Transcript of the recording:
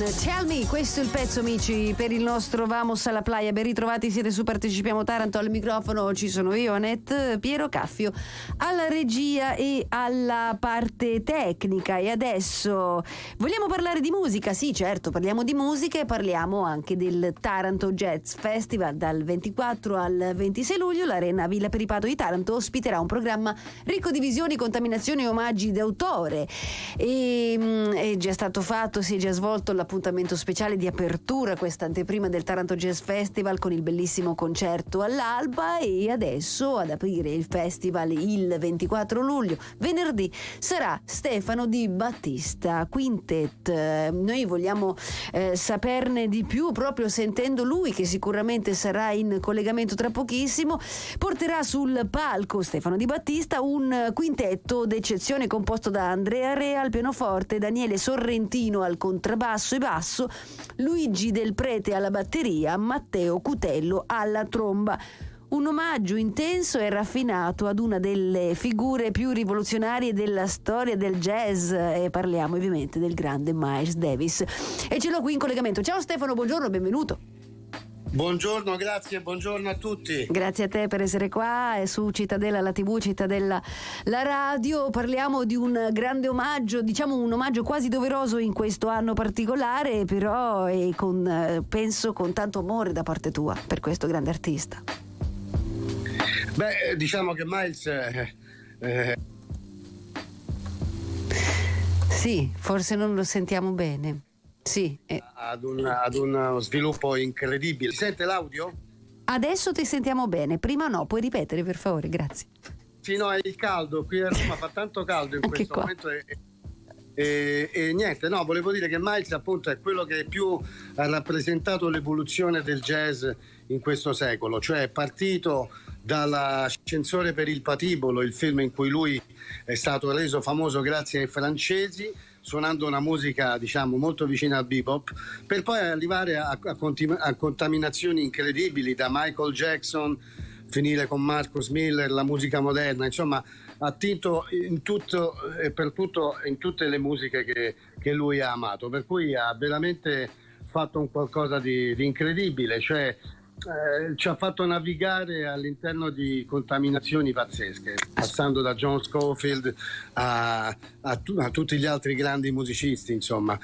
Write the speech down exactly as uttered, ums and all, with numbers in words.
Tell Me, questo è il pezzo, amici, per il nostro Vamos alla Playa. Ben ritrovati, siete su Partecipiamo Taranto. Al microfono ci sono io, Annette, Piero Caffio alla regia e alla parte tecnica. E adesso vogliamo parlare di musica? Sì, certo, parliamo di musica e parliamo anche del Taranto Jazz Festival. Dal ventiquattro al ventisei luglio l'Arena Villa Peripato di Taranto ospiterà un programma ricco di visioni, contaminazioni e omaggi d'autore. E mh, è già stato fatto, si è già svolto l'appuntamento speciale di apertura, questa anteprima del Taranto Jazz Festival con il bellissimo concerto all'alba, e adesso ad aprire il festival il ventiquattro luglio, venerdì, sarà Stefano Di Battista Quintet. Noi vogliamo eh, saperne di più proprio sentendo lui, che sicuramente sarà in collegamento tra pochissimo. Porterà sul palco Stefano Di Battista un quintetto d'eccezione composto da Andrea Rea al pianoforte, Daniele Sorrentino al contrabbasso e basso, Luigi Del Prete alla batteria, Matteo Cutello alla tromba. Un omaggio intenso e raffinato ad una delle figure più rivoluzionarie della storia del jazz, e parliamo ovviamente del grande Miles Davis. E ce l'ho qui in collegamento. Ciao Stefano, buongiorno, benvenuto. Buongiorno, grazie, buongiorno a tutti. Grazie a te per essere qua e su Cittadella, la tivù, Cittadella, la radio. Parliamo di un grande omaggio, diciamo un omaggio quasi doveroso in questo anno particolare, però e con, penso con tanto amore da parte tua per questo grande artista. Beh, diciamo che Miles eh, eh... sì, forse non lo sentiamo bene. Sì, eh. ad, un, ad uno sviluppo incredibile. Si sente l'audio? Adesso ti sentiamo bene, prima no, puoi ripetere per favore, grazie. Sì, no, è il caldo, qui a Roma fa tanto caldo in questo qua. momento e, e, e niente, no, volevo dire che Miles appunto è quello che più ha rappresentato l'evoluzione del jazz in questo secolo, cioè è partito dall'Ascensore per il patibolo, il film in cui lui è stato reso famoso grazie ai francesi, suonando una musica diciamo molto vicina al bebop, per poi arrivare a, a, continu- a contaminazioni incredibili, da Michael Jackson finire con Marcus Miller, la musica moderna, insomma ha tinto in tutto e per tutto in tutte le musiche che, che lui ha amato, per cui ha veramente fatto un qualcosa di, di incredibile, cioè Eh, ci ha fatto navigare all'interno di contaminazioni pazzesche, passando da John Scofield a, a, tu, a tutti gli altri grandi musicisti, insomma.